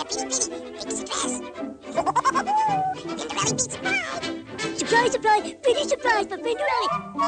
Pixie dress. Cinderella be surprised. Surprise, surprise. Pretty surprise for Cinderella.